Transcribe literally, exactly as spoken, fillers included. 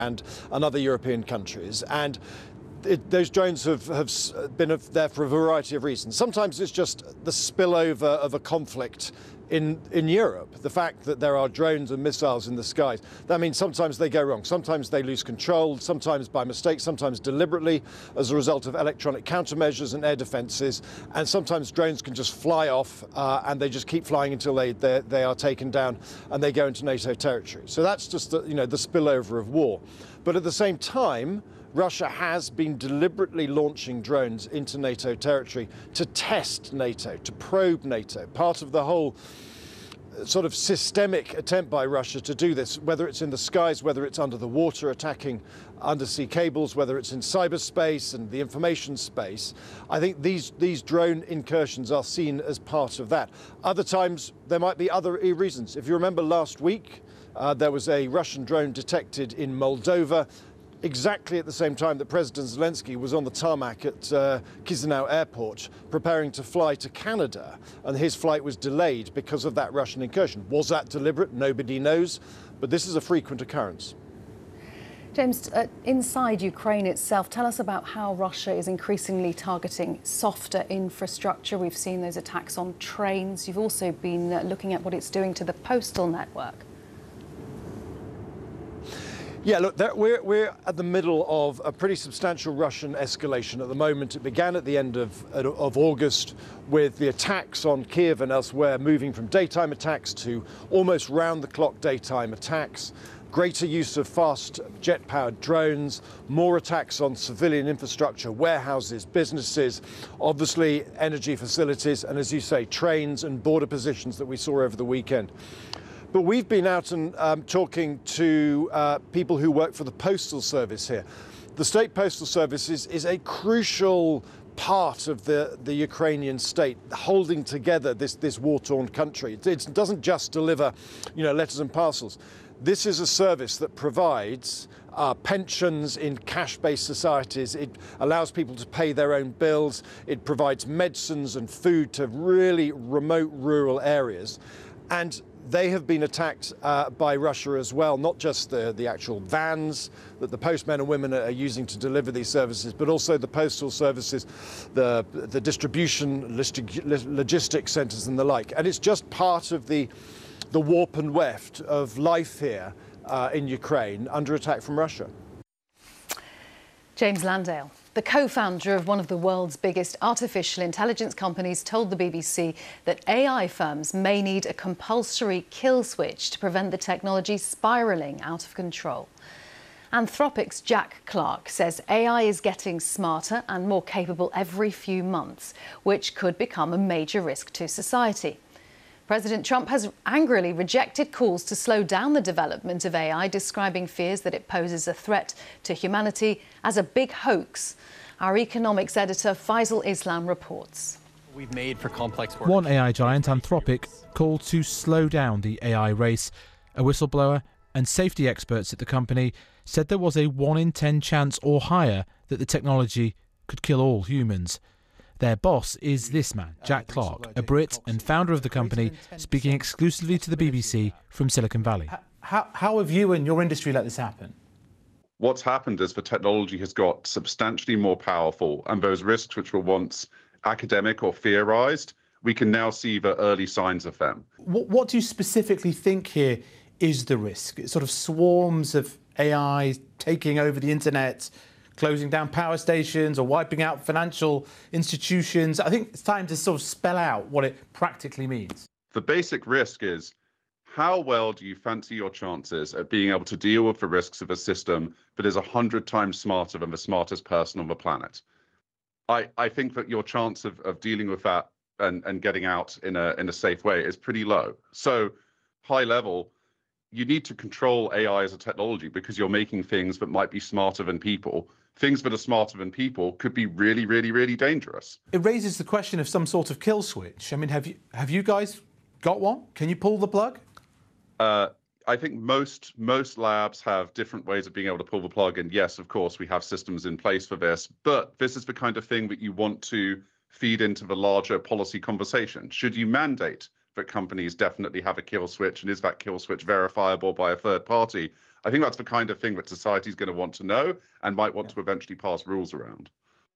and, and other European countries. And it, those drones have, have been there for a variety of reasons. Sometimes it's just the spillover of a conflict in, in Europe. The fact that there are drones and missiles in the skies, that means sometimes they go wrong. Sometimes they lose control, sometimes by mistake, sometimes deliberately as a result of electronic countermeasures and air defences. And sometimes drones can just fly off uh, and they just keep flying until they, they, they are taken down and they go into NATO territory. So that's just the, you know, the spillover of war. But at the same time, Russia has been deliberately launching drones into NATO territory to test NATO, to probe NATO. Part of the whole sort of systemic attempt by Russia to do this, whether it's in the skies, whether it's under the water attacking undersea cables, whether it's in cyberspace and the information space, I think these, these drone incursions are seen as part of that. Other times there might be other reasons. If you remember last week, uh, there was a Russian drone detected in Moldova, exactly at the same time that President Zelensky was on the tarmac at uh, Chisinau Airport preparing to fly to Canada, and his flight was delayed because of that Russian incursion. Was that deliberate? Nobody knows, but this is a frequent occurrence. James, uh, inside Ukraine itself, tell us about how Russia is increasingly targeting softer infrastructure. We've seen those attacks on trains. You've also been uh, looking at what it's doing to the postal network. Yeah, look, there, we're, we're at the middle of a pretty substantial Russian escalation at the moment. It began at the end of, of August with the attacks on Kiev and elsewhere, moving from daytime attacks to almost round-the-clock daytime attacks. Greater use of fast jet-powered drones, more attacks on civilian infrastructure, warehouses, businesses, obviously energy facilities, and as you say, trains and border positions that we saw over the weekend. But we've been out and um, talking to uh, people who work for the Postal Service here. The State Postal Service is, is a crucial part of the, the Ukrainian state, holding together this, this war-torn country. It, it doesn't just deliver, you know, letters and parcels. This is a service that provides uh, pensions in cash-based societies. It allows people to pay their own bills. It provides medicines and food to really remote rural areas. And they have been attacked uh, by Russia as well, not just the, the actual vans that the postmen and women are using to deliver these services, but also the postal services, the, the distribution, logistics centres and the like. And it's just part of the, the warp and weft of life here uh, in Ukraine under attack from Russia. James Landale, the co-founder of one of the world's biggest artificial intelligence companies, told the B B C that A I firms may need a compulsory kill switch to prevent the technology spiralling out of control. Anthropic's Jack Clark says A I is getting smarter and more capable every few months, which could become a major risk to society. President Trump has angrily rejected calls to slow down the development of A I, describing fears that it poses a threat to humanity as a big hoax. Our economics editor Faisal Islam reports. We've made for complex work. One A I giant, Anthropic, called to slow down the A I race. A whistleblower and safety experts at the company said there was a one in ten chance or higher that the technology could kill all humans. Their boss is this man, Jack Clark, a Brit and founder of the company, speaking exclusively to the B B C from Silicon Valley. How, how have you and your industry let this happen? What's happened is the technology has got substantially more powerful, and those risks which were once academic or theorized, we can now see the early signs of them. What, what do you specifically think here is the risk? Sort of swarms of A I taking over the internet, closing down power stations or wiping out financial institutions? I think it's time to sort of spell out what it practically means. The basic risk is, how well do you fancy your chances at being able to deal with the risks of a system that is a hundred times smarter than the smartest person on the planet? I, I think that your chance of, of dealing with that and, and getting out in a, in a safe way is pretty low. So high level, you need to control A I as a technology because you're making things that might be smarter than people. Things that are smarter than people could be really, really, really dangerous. It raises the question of some sort of kill switch. I mean, have you have you guys got one? Can you pull the plug? Uh, I think most most labs have different ways of being able to pull the plug. And yes, of course, we have systems in place for this. But this is the kind of thing that you want to feed into the larger policy conversation. Should you mandate that companies definitely have a kill switch, and is that kill switch verifiable by a third party? I think that's the kind of thing that society is going to want to know and might want yeah. to eventually pass rules around.